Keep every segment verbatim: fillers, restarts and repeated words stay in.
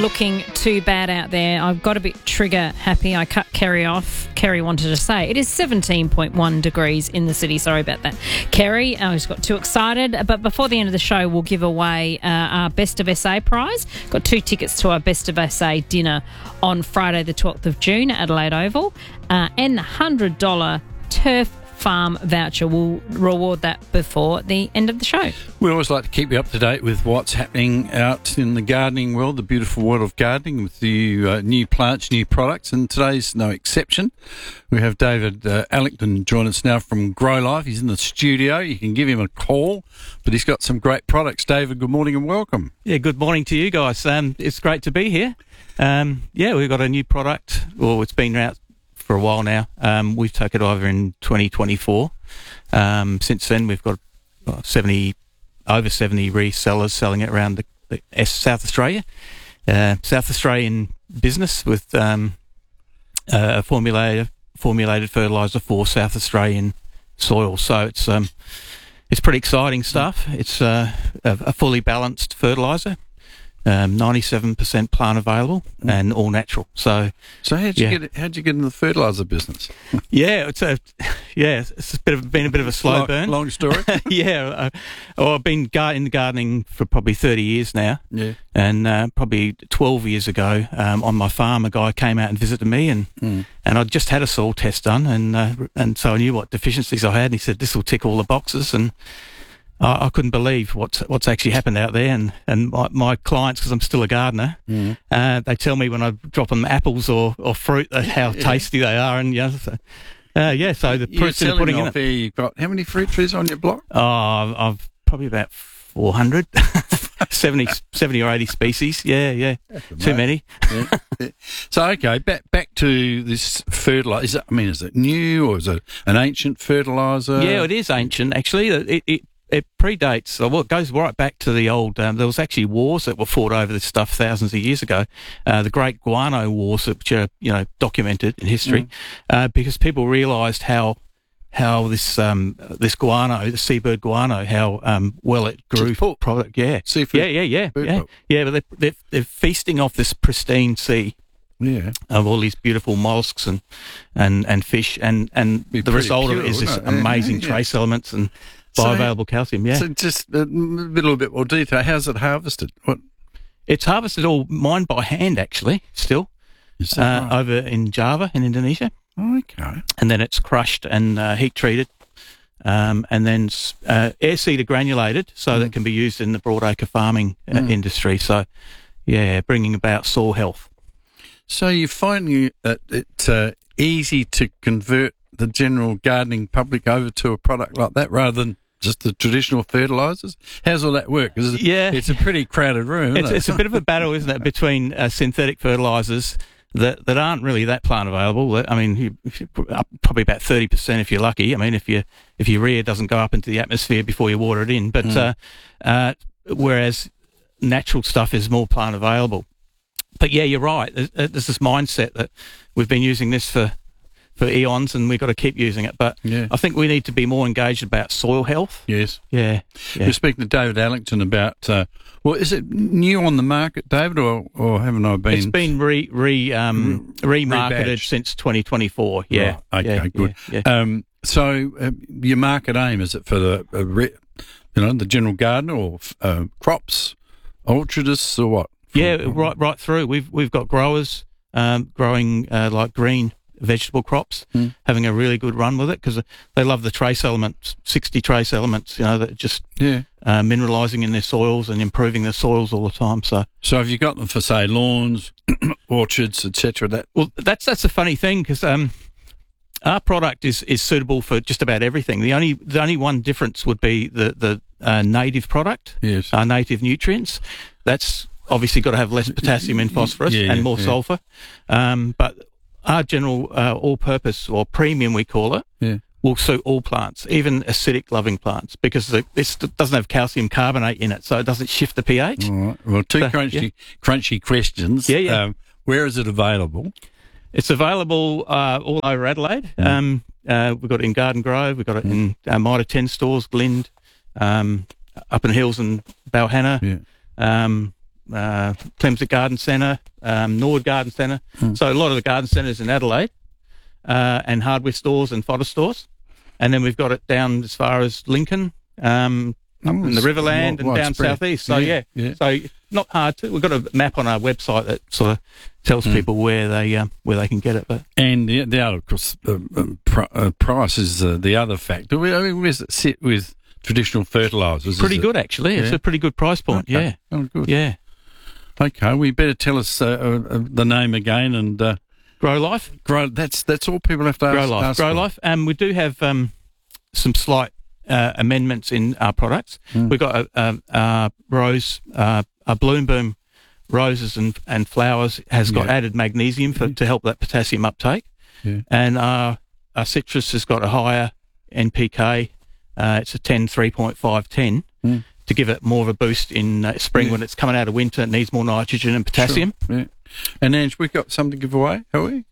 looking too bad out there. I've got a bit trigger happy. I cut Kerry off. Kerry wanted to say it is seventeen point one degrees in the city. Sorry about that, Kerry. I just got too excited. But before the end of the show, we'll give away uh, our Best of S A prize. Got two tickets to our Best of S A dinner on Friday the twelfth of June at Adelaide Oval, uh, and the one hundred dollars Turf Farm voucher. Will reward that before the end of the show. We always like to keep you up to date with what's happening out in the gardening world, the beautiful world of gardening, with the uh, new plants, new products, and today's no exception. We have David uh, Allington join us now from Grow Life. He's in the studio. You can give him a call, but he's got some great products. David, good morning and welcome. Yeah, good morning to you guys. Um, it's great to be here. Um, yeah, we've got a new product. Well, it's been out for a while now. Um, we took it over in twenty twenty-four. Um, since then, we've got uh, seventy over seventy resellers selling it around the, the South Australia, uh, South Australian business with um, uh, a formulated formulated fertiliser for South Australian soil. So it's um, it's pretty exciting stuff. It's uh, a, a fully balanced fertiliser. Um, ninety-seven percent plant available and all natural. So, so how'd you yeah. get how'd you get in the fertiliser business? yeah, it's a yeah, it's a bit of, been a bit of a slow long, burn. Long story. yeah, uh, oh, I've been gar- in the gardening for probably thirty years now. Yeah, and uh, probably twelve years ago, um, on my farm, a guy came out and visited me, and mm. and I just had a soil test done, and uh, and so I knew what deficiencies I had. And he said, "This will tick all the boxes," and I couldn't believe what's what's actually happened out there, and and my, my clients, because I'm still a gardener, mm. uh, they tell me when I drop them apples or, or fruit uh, how yeah. tasty they are, and you know, so, uh, yeah. So the proof's in the pudding. Off here, you've got how many fruit trees on your block? Oh, I've, I've probably about four hundred, seventy, seventy or eighty species. Yeah, yeah, too many. yeah. Yeah. So okay, back back to this fertiliser. Is it, I mean, is it new or is it an ancient fertiliser? Yeah, it is ancient actually. It. it It predates, well, it goes right back to the old, um, there was actually wars that were fought over this stuff thousands of years ago. Uh, the Great Guano Wars, which are, you know, documented in history, mm. uh, because people realised how how this um, this guano, the seabird guano, how um, well it grew. Product, yeah. Seafood. Yeah, yeah, yeah. Yeah, yeah, but they're, they're, they're feasting off this pristine sea. Yeah, of all these beautiful mollusks and, and, and fish, and, and the result pure, of it is this it? amazing yeah. trace elements and bioavailable so, calcium, yeah. So just a little bit more detail. How's it harvested? What? It's harvested all mined by hand, actually, still, uh, right? over in Java in Indonesia. Okay. And then it's crushed and uh, heat treated, um, and then uh, air seeder granulated, so mm. that can be used in the broadacre farming uh, mm. industry. So, yeah, bringing about soil health. So you're finding that it's uh, easy to convert the general gardening public over to a product like that rather than just the traditional fertilisers? How's all that work? Because yeah. it's a pretty crowded room, isn't it's, it? It's a bit of a battle, isn't it, between uh, synthetic fertilisers that, that aren't really that plant available. I mean, you, you, probably about thirty percent if you're lucky. I mean, if, you, if your urea doesn't go up into the atmosphere before you water it in. But mm. uh, uh, whereas natural stuff is more plant available. But, yeah, you're right. There's, there's this mindset that we've been using this for for eons, and we've got to keep using it. But yeah. I think we need to be more engaged about soil health. Yes. Yeah. yeah. We're speaking to David Allington about, uh, well, is it new on the market, David, or, or haven't I been? It's been re, re, um, re- remarketed rebadged. Since twenty twenty-four. Yeah. Right. Okay, yeah, good. Yeah, yeah. Um, so uh, your market aim, is it for the, uh, re, you know, the general gardener or uh, crops, orchardists or what? Yeah, right right through. We've we've got growers um, growing uh, like green vegetable crops, mm. having a really good run with it because they love the trace elements, sixty trace elements, you know, that just yeah. uh, mineralising in their soils and improving their soils all the time. So, so have you got them for, say, lawns, orchards, et cetera? That well, that's that's a funny thing because um, our product is, is suitable for just about everything. The only the only one difference would be the the uh, native product, yes, our native nutrients. That's obviously got to have less potassium and phosphorus yeah, and more yeah. sulphur, um, but our general uh, all-purpose or premium, we call it, yeah. will suit all plants, even acidic-loving plants, because the, this doesn't have calcium carbonate in it, so it doesn't shift the pH. All right. Well, two so, crunchy, yeah. crunchy questions. Yeah, yeah. Um, where is it available? It's available uh, all over Adelaide. Mm. Um, uh, we've got it in Garden Grove. We've got it mm. in uh, Mitre ten stores, Glynde, um, up in the hills in Balhanna. Yeah. Um, uh, Tlemcen Garden Centre, um, Nord Garden Centre. Mm. So a lot of the garden centres in Adelaide, uh, and hardware stores and fodder stores. And then we've got it down as far as Lincoln, um, up Mm, in the it's Riverland and down widespread. southeast. So yeah, yeah. so not hard to. We've got a map on our website that sort of tells Mm. people where they um, where they can get it. But And the, the other, of course, uh, um, pr- uh, price is uh, the other factor. Where, I mean, where does it sit with traditional fertilisers? pretty Is it- good actually. It's Yeah. a pretty good price point. Okay. Yeah, Oh, good. yeah. Okay, we better tell us uh, uh, the name again and uh, Grow Life. grow. That's that's all people have to ask. Grow Life. ask Grow for. Life. Um, we do have um, some slight uh, amendments in our products. Mm. We've got a, a, a rose, uh, a Bloom Boom roses and, and flowers has got Yeah. added magnesium for, to help that potassium uptake. Yeah. And our, our citrus has got a higher N P K. Uh, it's a ten, three point five, ten Mm. to give it more of a boost in uh, spring Yeah. when it's coming out of winter. It needs more nitrogen and potassium. Sure. Yeah. And Ange, we've got something to give away, have we?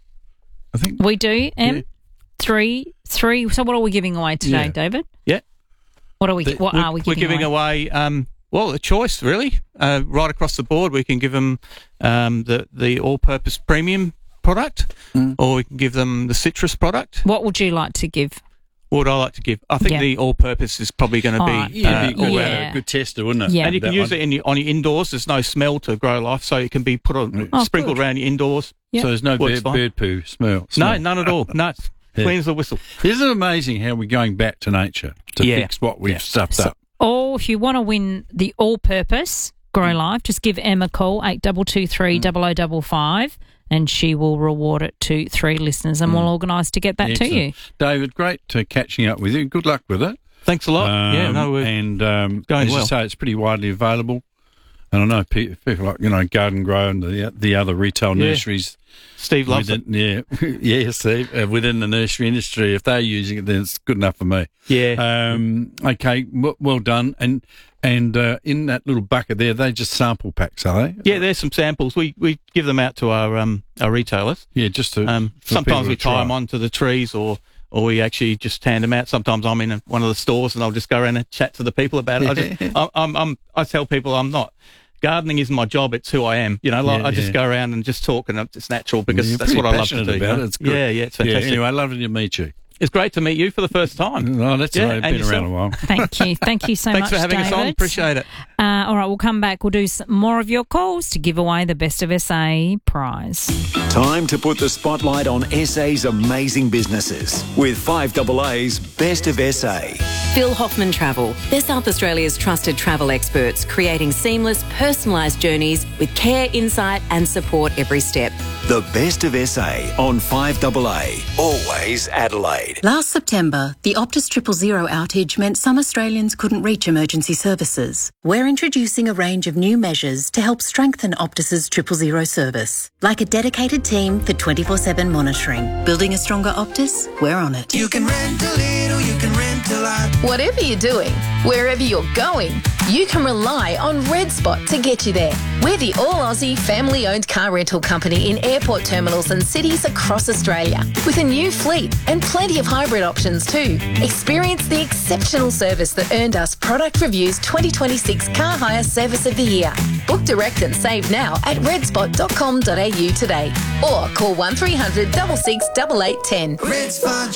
I think. We do, Em. Yeah. Three, three. So what are we giving away today, Yeah. David? Yeah. What are we? The- what We're- are we We're giving, giving away, um, well, a choice, really. Uh, right across the board, we can give them um, the, the all-purpose premium product, Mm. or we can give them the citrus product. What would you like to give? What would I like to give? I think Yeah. the all-purpose is probably going to All be... right. Yeah, uh, it'd be good, all- yeah. a good tester, wouldn't it? Yeah. And you can That use one. it in your, on your indoors. There's no smell to Grow Life, so it can be put on, Oh, sprinkled good. around your indoors. Yeah. So there's no Works bird, fine. bird poo smell. No, smell. none at all. No, it's Yeah. clean as a whistle. Isn't it amazing how we're going back to nature to Yeah. fix what we've Yeah. stuffed So- up? Or if you want to win the all-purpose Grow Life, just give Emma a call, eight two two three, zero zero five five, and she will reward it to three listeners, and we'll organise to get that to Excellent. you. David, great uh, catching up with you. Good luck with it. Thanks a lot. yeah, Um, no, we're and um, going as well. you say, it's pretty widely available. And I know pe- people like, you know, Garden Grow and the, the other retail Yeah. nurseries. Steve loves it. within, Yeah, yeah, Steve, uh, within the nursery industry, if they're using it, then it's good enough for me. Yeah. Um, okay, w- well done. And and uh, in that little bucket there, they just sample packs, are they? Yeah, there's some samples. We we give them out to our um our retailers. Yeah, just to. Um, for sometimes people we to tie try. them onto the trees, or or we actually just hand them out. Sometimes I'm in a, one of the stores and I'll just go around and chat to the people about it. I just I'm, I'm, I'm I tell people I'm not. Gardening isn't my job; it's who I am. You know, like Yeah, I just yeah. go around and just talk, and it's natural because You're that's pretty what I love to passionate do. about you know? it. It's good. Yeah, yeah, it's Yeah, fantastic. anyway, lovely to meet you. It's great to meet you for the first time. Oh, that's Yeah, all right. and Been around yourself. a while. Thank you. Thank you so Thanks much, for having David. us on. Appreciate it. Uh, all right, we'll come back. We'll do some more of your calls to give away the Best of S A prize. Time to put the spotlight on S A's amazing businesses with five A A's Best of S A. Phil Hoffman Travel. They're South Australia's trusted travel experts, creating seamless, personalised journeys with care, insight and support every step. The Best of S A on five A A. Always Adelaide. Last September, the Optus Triple Zero outage meant some Australians couldn't reach emergency services. We're introducing a range of new measures to help strengthen Optus's Triple Zero service, like a dedicated team for twenty-four seven monitoring. Building a stronger Optus? We're on it. You can rent a little, you can rent a lot. Whatever you're doing, wherever you're going, you can rely on Red Spot to get you there. We're the all-Aussie family-owned car rental company in airport terminals and cities across Australia, with a new fleet and plenty of hybrid options too. Experience the exceptional service that earned us Product Review's twenty twenty-six Car Hire Service of the Year. Book direct and save now at red spot dot com dot a u today, or call one three hundred, six six, eight eight one zero. Red Spot.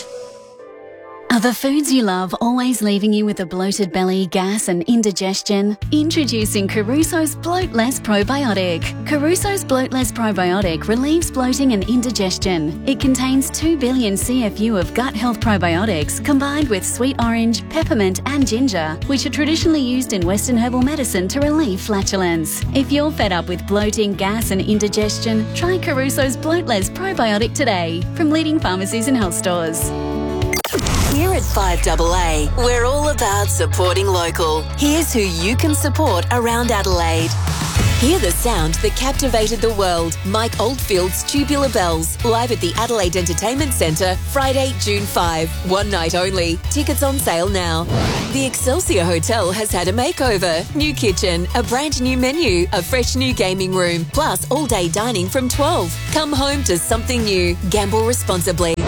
Are the foods you love always leaving you with a bloated belly, gas and indigestion? Introducing Caruso's Bloat Less Probiotic. Caruso's Bloat Less Probiotic relieves bloating and indigestion. It contains two billion C F U of gut health probiotics combined with sweet orange, peppermint and ginger, which are traditionally used in Western herbal medicine to relieve flatulence. If you're fed up with bloating, gas and indigestion, try Caruso's Bloat Less Probiotic today from leading pharmacies and health stores. Here at five A A, we're all about supporting local. Here's who you can support around Adelaide. Hear the sound that captivated the world. Mike Oldfield's Tubular Bells, live at the Adelaide Entertainment Centre, Friday, June fifth. One night only. Tickets on sale now. The Excelsior Hotel has had a makeover. New kitchen, a brand new menu, a fresh new gaming room, plus all-day dining from twelve. Come home to something new. Gamble responsibly.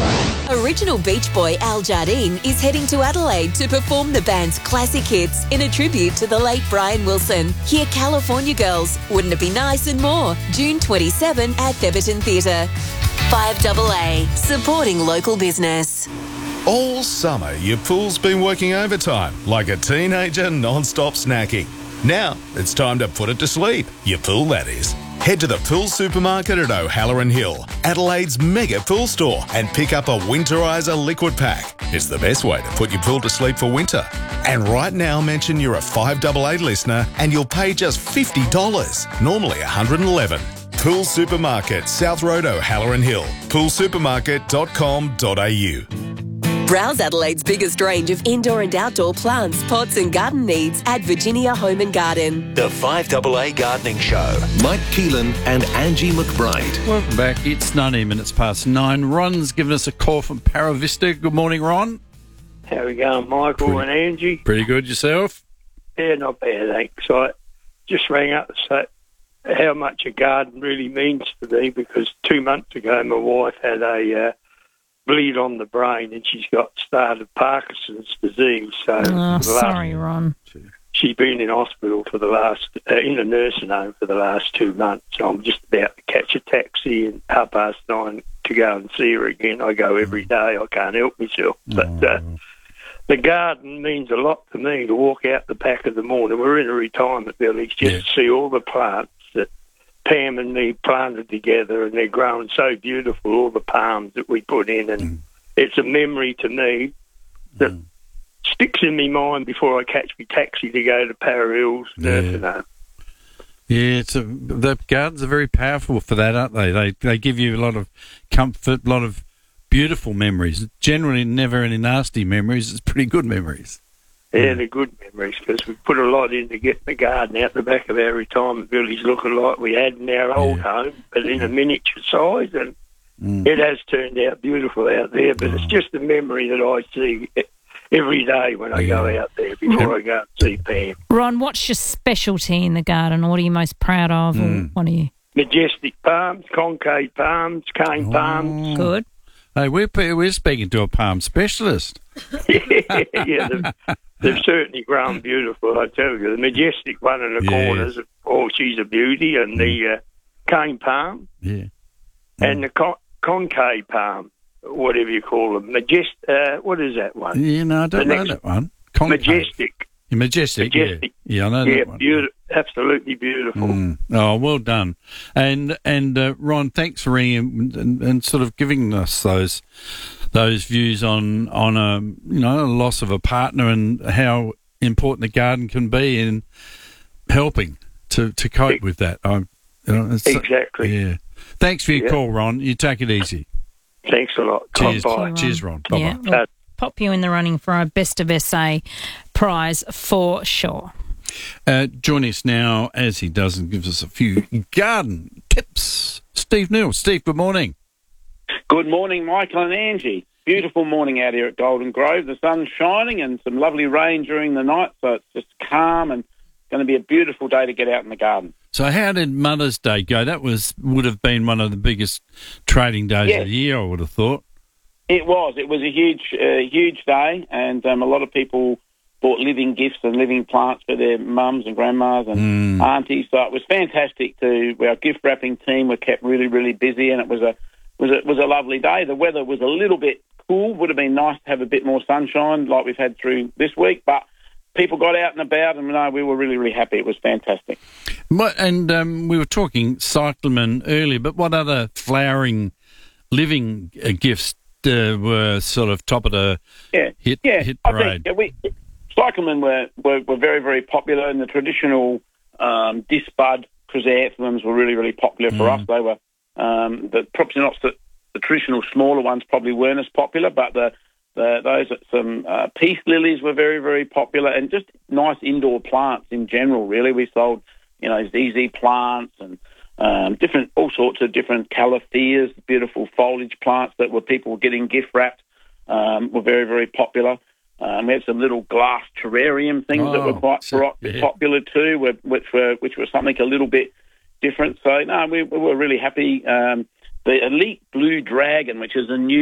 Original Beach Boy Al Jardine is heading to Adelaide to perform the band's classic hits in a tribute to the late Brian Wilson. Hear California Girls, Wouldn't It Be Nice and more, June twenty-seventh at Theberton Theatre. five double A, supporting local business. All summer, your pool's been working overtime like a teenager non-stop snacking. Now, it's time to put it to sleep. Your pool, that is. Head to the Pool Supermarket at O'Halloran Hill, Adelaide's mega pool store, and pick up a Winterizer liquid pack. It's the best way to put your pool to sleep for winter. And right now, mention you're a five double A listener and you'll pay just fifty dollars, normally one hundred eleven dollars. Pool Supermarket, South Road, O'Halloran Hill, pool supermarket dot com dot a u. Browse Adelaide's biggest range of indoor and outdoor plants, pots and garden needs at Virginia Home and Garden. The five double A Gardening Show. Mike Keelan and Angie McBride. Welcome back. It's nineteen minutes past nine. Ron's given us a call from Paravista. Good morning, Ron. How we going, Michael Pretty- and Angie? Pretty good yourself? Yeah, not bad, thanks. I just rang up to say how much a garden really means to me, because two months ago my wife had a uh, bleed on the brain and she's got started Parkinson's disease. So Oh, for the last- sorry, Ron. she's been in hospital for the last, uh, in a nursing home for the last two months. So I'm just about to catch a taxi at half past nine to go and see her again. I go every day. I can't help myself. But uh, the garden means a lot to me, to walk out the back of the morning. We're in a retirement village, just Yeah. to see all the plants that Pam and me planted together, and they're growing so beautiful, all the palms that we put in. And Mm. it's a memory to me that Mm. sticks in my mind before I catch my taxi to go to Para Hills Yeah. nursing home. Yeah, it's a, the gardens are very powerful for that, aren't they? They they give you a lot of comfort, a lot of beautiful memories. Generally, never any nasty memories. It's pretty good memories. Yeah, they're good memories, because we put a lot in to get the garden out the back of our retirement village looking like we had in our old Yeah. home, but in a miniature size, and Mm. it has turned out beautiful out there. But it's just a memory that I see every day when I go Yeah. out there before I go and see Pam. Ron, what's your specialty in the garden? What are you most proud of? Or Mm. what are you? Majestic palms, concave palms, cane palms. Good. Hey, we're we're speaking to a palm specialist. Yeah, they've, they've certainly grown beautiful, I tell you. The majestic one in the Yes. corners, oh, she's a beauty, and the uh, cane palm Yeah. and the con- concave palm, whatever you call them. Majest, uh, what is that one? Yeah, no, I don't The know next- that one. Concave. Majestic. Yeah, majestic. Majestic. Yeah, yeah, I know Yeah, that one. beautiful, absolutely beautiful. Mm. Oh, well done. And and uh, Ron, thanks for ringing and, and sort of giving us those those views on on a you know a loss of a partner and how important the garden can be in helping to, to cope with that. I'm, you know, it's- Exactly. Yeah. Thanks for your Yeah. call, Ron. You take it easy. Thanks a lot. Cheers. Bye. Cheers, Ron. Bye Yeah, bye. we'll pop you in the running for our Best of S A prize for sure. Uh, joining us now, as he does, and gives us a few garden tips, Steve Neal. Steve, good morning. Good morning, Michael and Angie. Beautiful morning out here at Golden Grove. The sun's shining and some lovely rain during the night, so it's just calm and going to be a beautiful day to get out in the garden. So how did Mother's Day go? That was would have been one of the biggest trading days Yes. of the year, I would have thought. It was. It was a huge, uh, huge day, and um, a lot of people bought living gifts and living plants for their mums and grandmas and Mm. aunties. So it was fantastic. To our gift wrapping team were kept really, really busy, and it was a was a was a lovely day. The weather was a little bit cool. Would have been nice to have a bit more sunshine, like we've had through this week, but people got out and about, and no, we were really, really happy. It was fantastic. What, and um, we were talking cyclamen earlier, but what other flowering living uh, gifts uh, were sort of top of the Yeah, hit, yeah. hit I parade? think uh, we cyclamen were, were, were very, very popular, and the traditional um, disbud chrysanthemums were really, really popular for Mm. us. They were um, the probably not the, the traditional smaller ones probably weren't as popular, but the, the those some uh, peace lilies were very, very popular, and just nice indoor plants in general. Really, we sold you know Z Z plants and um, different all sorts of different calophyas, beautiful foliage plants that were people were getting gift wrapped. Um, were very, very popular. Um, we had some little glass terrarium things that were Oh, quite so- pro- yeah. popular too, were, which were which was something a little bit different. So no, we, we were really happy. Um, the Elite Blue Dragon, which is a new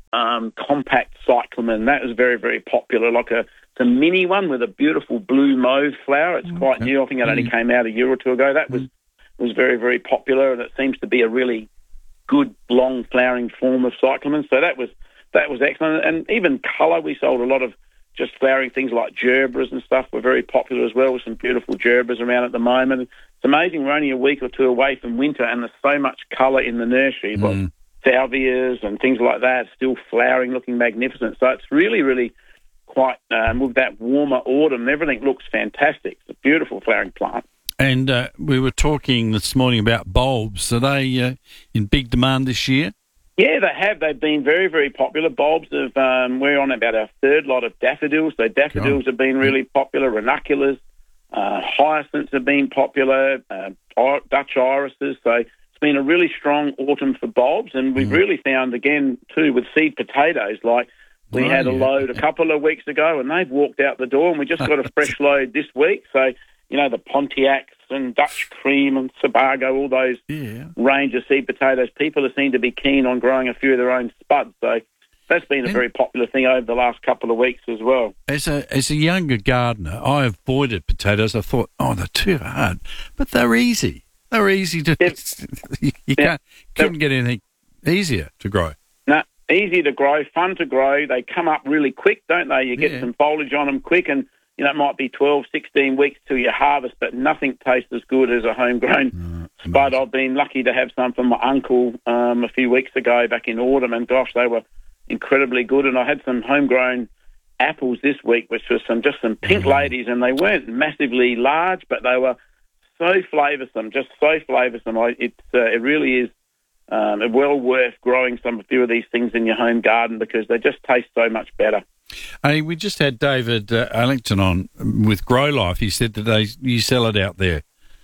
um, compact cyclamen. That was very, very popular, like a, it's a mini one with a beautiful blue mauve flower. It's quite new. I think it only Mm. came out a year or two ago. That was was very, very popular, and it seems to be a really good, long flowering form of cyclamen. So that was that was excellent. And even colour, we sold a lot of just flowering things like gerbras and stuff were very popular as well, with some beautiful gerbras around at the moment. It's amazing we're only a week or two away from winter and there's so much colour in the nursery. You've got Mm. salvias and things like that still flowering, looking magnificent. So it's really, really quite, um, with that warmer autumn, everything looks fantastic. It's a beautiful flowering plant. And uh, we were talking this morning about bulbs. Are they uh, in big demand this year? Yeah, they have. They've been very, very popular. Bulbs have, um, we're on about our third lot of daffodils. So daffodils have been really popular, ranunculus, uh, hyacinths have been popular, uh, ir- Dutch irises. So it's been a really strong autumn for bulbs. And we've really found, again, too, with seed potatoes, like we Oh, had a yeah. load a couple of weeks ago and they've walked out the door and we just got a fresh load this week. So, you know, the Pontiacs and Dutch Cream and Sebago, all those Yeah. range of seed potatoes, people seem to be keen on growing a few of their own spuds. So that's been a very popular thing over the last couple of weeks as well. As a as a younger gardener, I avoided potatoes. I thought, oh, they're too hard, but they're easy. They're easy to. you you Yeah. can't couldn't get anything easier to grow. No, easy to grow, fun to grow. They come up really quick, don't they? You get Yeah. some foliage on them quick, and you know it might be twelve, sixteen weeks till you harvest, but nothing tastes as good as a homegrown spud. I've been lucky to have some from my uncle um, a few weeks ago back in autumn, and gosh, they were incredibly good. And I had some homegrown apples this week, which was some just some pink ladies, and they weren't massively large, but they were so flavoursome, just so flavoursome. I, it's uh, it really is um, well worth growing some a few of these things in your home garden because they just taste so much better. Hey, we just had David uh, Allington on with Grow Life. He said that they you sell it out there.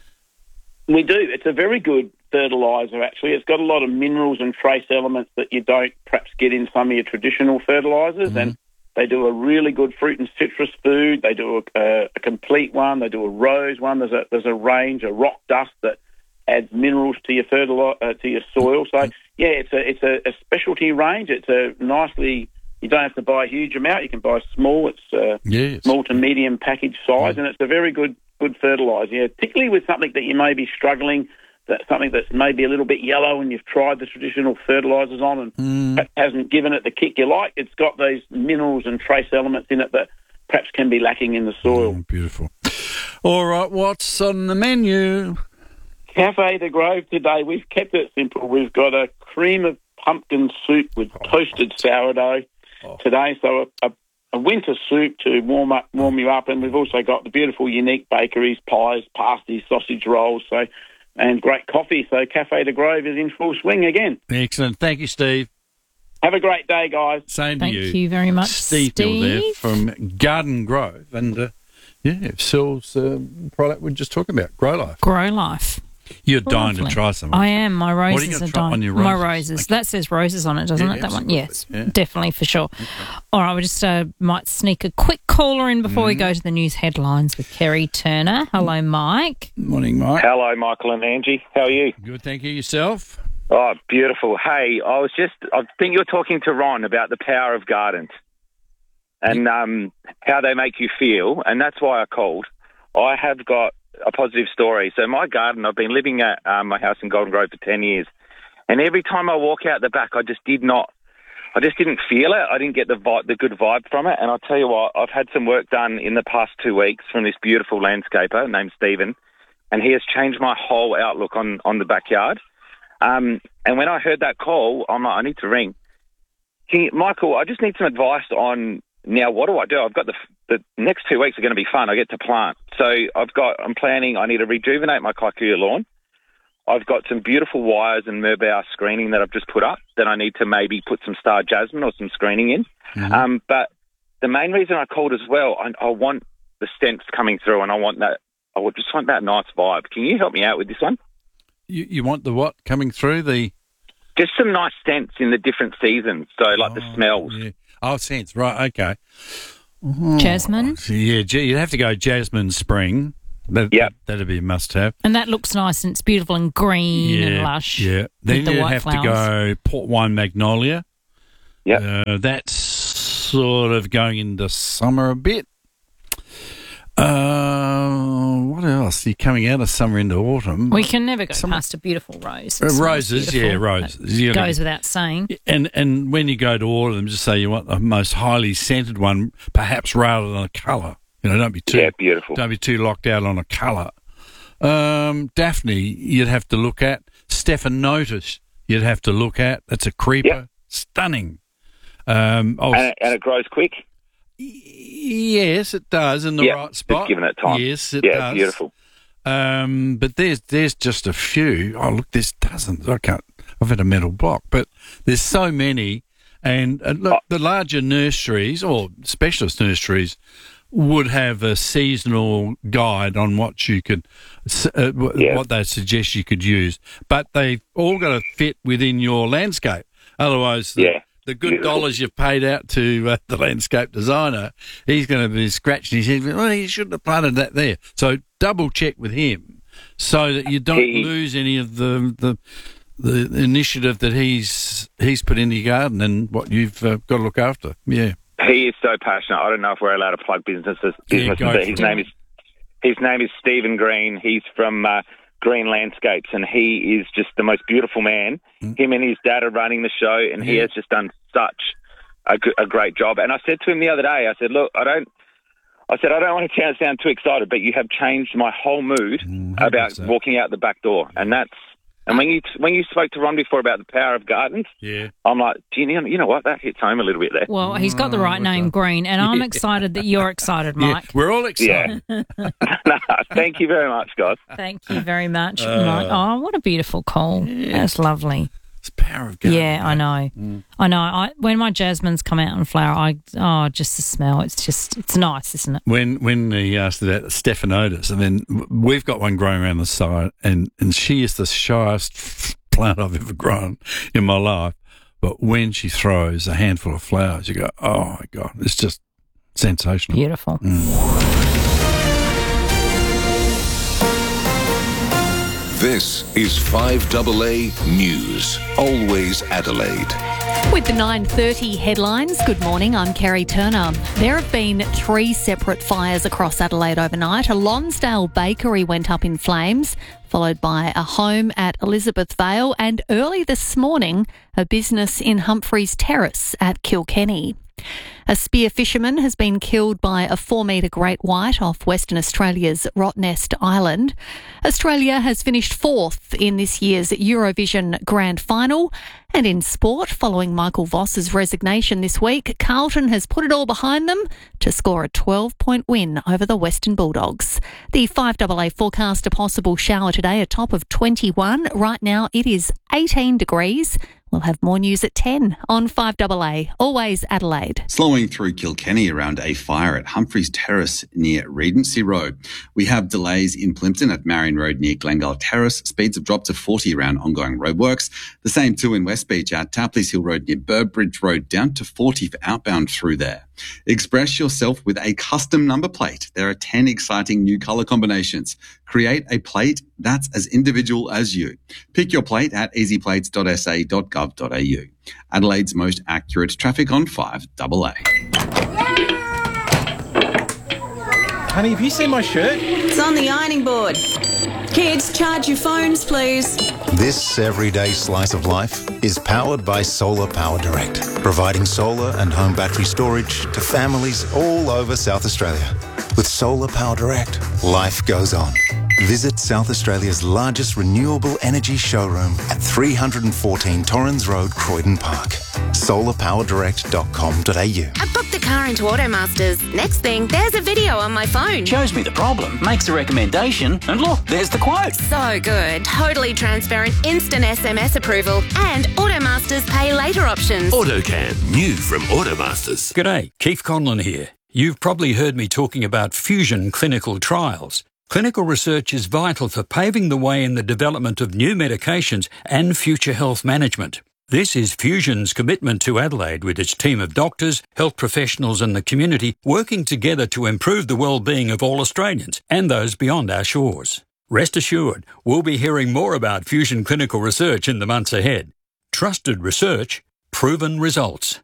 We do. It's a very good fertiliser, actually. It's got a lot of minerals and trace elements that you don't perhaps get in some of your traditional fertilisers, Mm-hmm. and they do a really good fruit and citrus food. They do a, a, a complete one. They do a rose one. There's a there's a range, a rock dust that adds minerals to your fertili- uh, to your soil. So yeah, it's a it's a, a specialty range. It's a nicely. You don't have to buy a huge amount. You can buy small. It's uh, Yes. small to medium package size, and it's a very good good fertiliser. Yeah, particularly with something that you may be struggling, that something that's maybe a little bit yellow, and you've tried the traditional fertilisers on, and Mm. perhaps hasn't given it the kick you like. It's got those minerals and trace elements in it that perhaps can be lacking in the soil. Oh, beautiful. All right, what's on the menu? Cafe de Grove today, we've kept it simple. We've got a cream of pumpkin soup with toasted sourdough today, so a, a, a winter soup to warm up, warm you up, and we've also got the beautiful unique bakeries, pies, pasties, sausage rolls, so and great coffee. So Cafe de Grove is in full swing again. Excellent. Thank you, Steve. Have a great day, guys. Same Thank to you. you very much, Steve. Bill there Steve. from Garden Grove. And, uh, yeah, sells uh, product we we're just talking about, Grow Life. Grow Life. You're dying Lovely. to try some. I am. My What are you roses gonna are try dying. on your My roses? roses. That says roses on it, doesn't Yeah, it? That one. absolutely. Yes, Yeah. definitely for sure. All right, we just uh, might sneak a quick caller in before Mm-hmm. we go to the news headlines with Kerry Turner. Hello, Mike. Morning, Mike. Hello, Michael and Angie. How are you? Good, thank you. Yourself? Oh, beautiful. Hey, I was just, I think you were talking to Ron about the power of gardens and um, how they make you feel, and that's why I called. I have got a positive story. So my garden, I've been living at um, my house in Golden Grove for ten years, and every time I walk out the back, I just did not, I just didn't feel it. I didn't get the vibe, the good vibe from it. And I'll tell you what, I've had some work done in the past two weeks from this beautiful landscaper named Stephen, and he has changed my whole outlook on, on the backyard. Um, and when I heard that call, I'm like, I need to ring. Can you, Michael, I just need some advice on now, what do I do? I've got the, the next two weeks are going to be fun. I get to plant. So I've got, I'm planning, I need to rejuvenate my kikuyu lawn. I've got some beautiful wires and Merbau screening that I've just put up that I need to maybe put some star jasmine or some screening in. Mm-hmm. Um, but the main reason I called as well, I, I want the scents coming through and I want that, I would just want that nice vibe. Can you help me out with this one? You, you want the what coming through? The Just some nice scents in the different seasons. So like the smells. Yeah. Oh, scents, right, okay. Oh, Jasmine? Yeah, gee, you'd have to go jasmine spring. That, Yep. that, that'd be a must-have. And that looks nice and it's beautiful and green Yeah, and lush. yeah. with Then the you'd white have flowers. to go port wine magnolia. Yeah. Uh, that's sort of going into summer a bit. Uh, what else? You're coming out of summer into autumn. We can never go Summer- past a beautiful rose. Uh, It's roses, beautiful. yeah, roses. That You gotta- goes without saying. And and when you go to order them, just say you want the most highly scented one, perhaps rather than a colour. You know, don't be too Yeah, beautiful. Don't be too locked out on a colour. Um, Daphne, you'd have to look at. Stephanotis, you'd have to look at. That's a creeper, Yep. stunning. Um, I was- And, and it grows quick. yes, it does in the Yeah, right just spot. giving it time. Yes, it Yeah, does. beautiful. Um, but there's there's just a few. Oh, look, there's dozens. I can't. I've had a mental block, but there's so many. And uh, look, the larger nurseries or specialist nurseries would have a seasonal guide on what you could, uh, Yeah. what they suggest you could use. But they've all got to fit within your landscape. Otherwise, the, Yeah. the good Beautiful. dollars you've paid out to uh, the landscape designer, he's going to be scratching his head. Well, you shouldn't have planted that there. So double check with him so that you don't He- lose any of the the the initiative that he's he's put into your garden and what you've uh, got to look after. Yeah. He is so passionate. I don't know if we're allowed to plug businesses, businesses go but for his it. name is his name is Stephen Green. He's from uh, Green Landscapes, and he is just the most beautiful man. Mm. Him and his dad are running the show, and he Yeah. has just done such a, g- a great job. And I said to him the other day, I said, "Look, I don't." I said, I don't want to sound, sound too excited, but you have changed my whole mood Mm, happy about with that. walking out the back door, and that's. And when you when you spoke to Ron before about the power of gardens, Yeah. I'm like, do you know, you know what? That hits home a little bit there. Well, he's got the right name, Green, and I'm excited that you're excited, Yeah, Mike. we're all excited. No, thank you very much, guys. Thank you very much, Uh, Mike. Oh, what a beautiful call. That's lovely. It's the power of gardening. Yeah, I know. Mm. I know. I, when my jasmines come out and flower, I oh, just the smell. It's just, it's nice, isn't it? When when he asked about Stephanotis, and then w- we've got one growing around the side, and, and she is the shyest plant I've ever grown in my life. But when she throws a handful of flowers, you go, oh my God, it's just sensational. Beautiful. This is five A A News. Always Adelaide. With the nine thirty headlines, good morning, I'm Kerry Turner. There have been three separate fires across Adelaide overnight. A Lonsdale bakery went up in flames, followed by a home at Elizabeth Vale, and early this morning, a business in Humphreys Terrace at Kilkenny. A spear fisherman has been killed by a four-metre great white off Western Australia's Rottnest Island. Australia has finished fourth in this year's Eurovision Grand Final. And in sport, following Michael Voss's resignation this week, Carlton has put it all behind them to score a twelve-point win over the Western Bulldogs. The five A A forecast a possible shower today, a top of twenty-one. Right now it is eighteen degrees. We'll have more news at ten on five A A. Always Adelaide. Slowing through Kilkenny around a fire at Humphreys Terrace near Regency Road. We have delays in Plympton at Marion Road near Glengale Terrace. Speeds have dropped to forty around ongoing roadworks. The same too in West Beach at Tapleys Hill Road near Burbridge Road, down to forty for outbound through there. Express yourself with a custom number plate. There are ten exciting new colour combinations. Create a plate that's as individual as you. Pick your plate at easy plates dot s a dot gov dot a u. Adelaide's most accurate traffic on five A A. Honey, have you seen my shirt? It's on the ironing board. Kids, charge your phones, please. This everyday slice of life is powered by Solar Power Direct, providing solar and home battery storage to families all over South Australia. With Solar Power Direct, life goes on. Visit South Australia's largest renewable energy showroom at three fourteen Torrens Road, Croydon Park. solar power direct dot com dot a u. I booked the car into Automasters. Next thing, there's a video on my phone. Shows me the problem, makes a recommendation, and look, there's the quote. So good. Totally transparent, instant S M S approval, and Automasters pay later options. AutoCam, new from Automasters. G'day, Keith Conlon here. You've probably heard me talking about fusion clinical trials. Clinical research is vital for paving the way in the development of new medications and future health management. This is Fusion's commitment to Adelaide with its team of doctors, health professionals and the community working together to improve the well-being of all Australians and those beyond our shores. Rest assured, we'll be hearing more about Fusion clinical research in the months ahead. Trusted research, proven results.